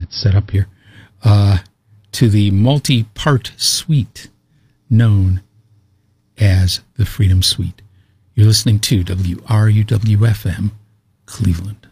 it set up here, to the multi-part suite known as the Freedom Suite. You're listening to WRUW-FM, Cleveland.